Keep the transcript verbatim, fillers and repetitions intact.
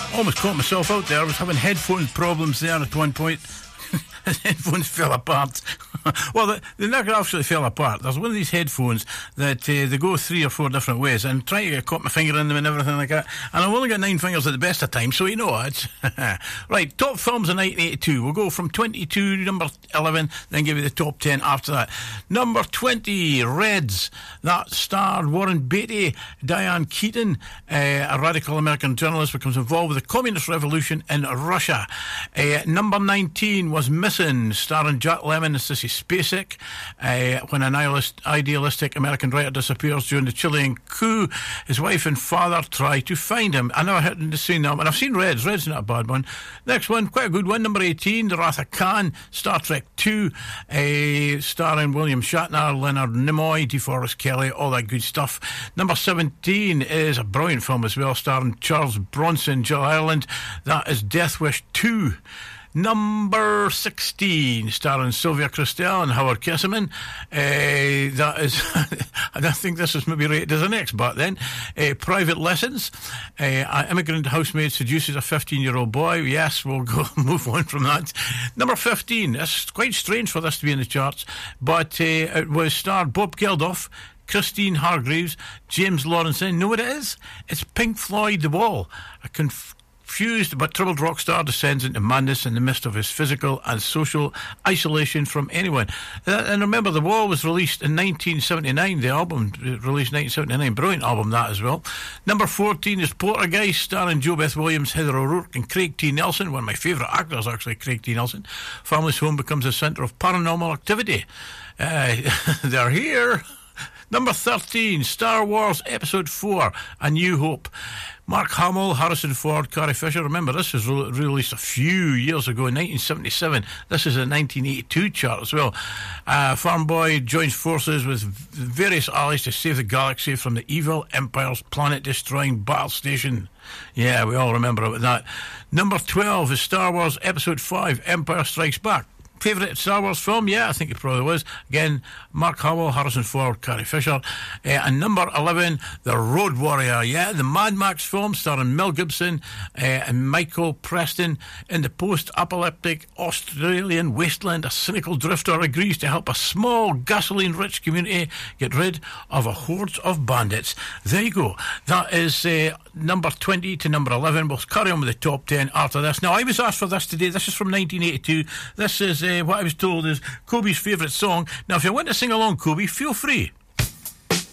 Almost caught myself out there. I was having headphone problems there at one point. His headphones fell apart. Well, they, they never actually fell apart. There's one of these headphones that uh, they go three or four different ways, and try to cut my finger in them and everything like that. And I've only got nine fingers at the best of times, so you know it's right. Top films in nineteen eighty-two. We'll go from twenty-two to number eleven, then give you the top ten after that. Number twenty, Reds. That starred Warren Beatty, Diane Keaton, uh, a radical American journalist, becomes involved with the communist revolution in Russia. Uh, number nineteen was Missing, starring Jack Lemmon and Sissy Spacek. Uh, when an idealist, idealistic American writer disappears during the Chilean coup, his wife and father try to find him. I never had seen them, and I've seen Reds. Reds not a bad one. Next one, quite a good one, number eighteen, The Wrath of Khan, Star Trek two, uh, starring William Shatner, Leonard Nimoy, DeForest Kelly, all that good stuff. Number seventeen is a brilliant film as well, starring Charles Bronson, Jill Ireland. That is Death Wish two. Number sixteen, starring Sylvia Kristel and Howard Kesselman. Uh, that is, I don't think this is maybe rated as an X, but then uh, Private Lessons. Uh, an immigrant housemaid seduces a fifteen-year-old boy. Yes, we'll go move on from that. Number fifteen. It's quite strange for this to be in the charts, but uh, it was starred Bob Geldof, Christine Hargreaves, James Lawrenson. Know what it is? It's Pink Floyd, The Wall. A conf- Confused but troubled rock star descends into madness in the midst of his physical and social isolation from anyone. Uh, and remember, The Wall was released in nineteen seventy-nine. The album released in nineteen seventy-nine. Brilliant album, that as well. Number fourteen is Poltergeist, starring Jo Beth Williams, Heather O'Rourke and Craig T. Nelson. One of my favourite actors, actually, Craig T. Nelson. Family's home becomes a centre of paranormal activity. Uh, they're here. Number thirteen, Star Wars Episode four, A New Hope. Mark Hamill, Harrison Ford, Carrie Fisher. Remember, this was re- released a few years ago in nineteen seventy-seven. This is a nineteen eighty-two chart as well. Uh, Farm Boy joins forces with various allies to save the galaxy from the evil Empire's planet-destroying battle station. Yeah, we all remember about that. Number twelve is Star Wars Episode five, Empire Strikes Back. Favourite Star Wars film? Yeah, I think it probably was. Again, Mark Hamill, Harrison Ford, Carrie Fisher. Uh, and number eleven, The Road Warrior. Yeah, the Mad Max film starring Mel Gibson uh, and Michael Preston. In the post-apocalyptic Australian wasteland, a cynical drifter agrees to help a small gasoline-rich community get rid of a horde of bandits. There you go. That is uh, number twenty to number eleven. We'll carry on with the top ten after this. Now, I was asked for this today. This is from nineteen eighty-two. This is... Uh, Uh, what I was told is Kobe's favourite song. Now, if you want to sing along, Kobe, feel free.